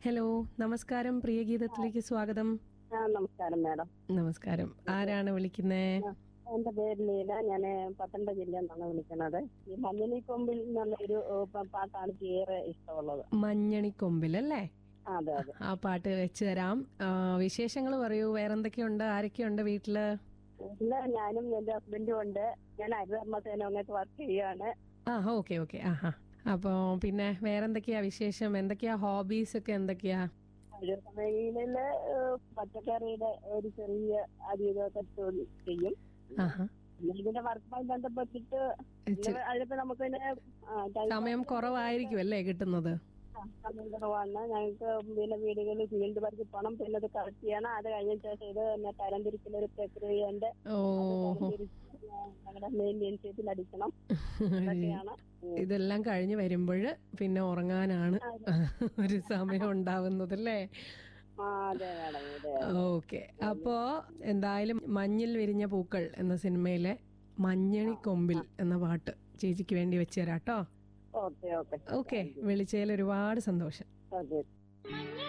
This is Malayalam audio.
ഹലോ, നമസ്കാരം. പ്രിയ ഗീതത്തിലേക്ക് സ്വാഗതം. നമസ്കാരം മാഡം. നമസ്കാരം. ആരാണ് വിളിക്കുന്നേ? എന്റെ പേര് ലീല. ഞാൻ പത്തനംതിട്ട ജില്ലയിൽ നിന്നാണ് വിളിക്കുന്നത്. ഈ മഞ്ഞളിക്കൊമ്പിൽ നല്ലൊരു പാട്ടാണ് എനിക്ക് ഏറെ ഇഷ്ടമുള്ളത്. മഞ്ഞണിക്കൊമ്പിൽ അല്ലേ? അതെ അതെ. ആ പാട്ട് വെച്ച് തരാം. വിശേഷങ്ങൾ പറയൂ. വേറെന്തൊക്കെയുണ്ട്? ആരൊക്കെയുണ്ട് വീട്ടില്? പിന്നെ ഞാനും എന്റെ ഹസ്ബൻഡും ഉണ്ട്. ഞാൻ ഹരിതകർമ്മസേന അങ്ങോട്ട് വർക്ക് ചെയ്യാണ്. Okay okay. അപ്പോ പിന്നെ വേറെന്തൊക്കെയാ വിശേഷം? എന്തൊക്കെയാ ഹോബീസ് ഒക്കെ എന്തൊക്കെയാ? സമയങ്ങളില് പച്ചക്കറിയുടെ ഒരു ചെറിയ അധികമൊക്കെ ചെയ്യും. പിന്നെ ഇതിന്റെ വർക്കുമായി ബന്ധപ്പെട്ടിട്ട് അതിലിപ്പോ നമുക്ക് സമയം കുറവായിരിക്കും അല്ലേ കിട്ടുന്നത്? സമയം കുറവാണ് ഞങ്ങൾക്ക്. പിന്നെ വീടുകളിൽ ഫീൽഡ് വർക്ക് പോകണം, പിന്നെ ഇത് കളക്ട് ചെയ്യണം. അത് കഴിഞ്ഞ ശേഷം ഇത് പിന്നെ തരംതിരിക്കുന്ന ഒരു പ്രക്രിയയുണ്ട്. ഞങ്ങളുടെ മെയിൻ യൂണിവേഴ്സിറ്റിയിൽ അടിക്കണം. അതൊക്കെയാണ്. ഇതെല്ലാം കഴിഞ്ഞ് വരുമ്പോൾ പിന്നെ ഉറങ്ങാനാണ് ഒരു സമയം ഉണ്ടാവുന്നത് അല്ലേ? അതെ മാഡം. ഓക്കെ. അപ്പോ എന്തായാലും മഞ്ഞിൽ വിരിഞ്ഞ പൂക്കൾ എന്ന സിനിമയിലെ മഞ്ഞണിക്കൊമ്പിൽ എന്ന പാട്ട് ചേച്ചിക്ക് വേണ്ടി വെച്ച് തരാട്ടോ. Okay okay. ഓക്കെ, വിളിച്ചതിൽ ഒരുപാട് സന്തോഷം. ഓക്കെ.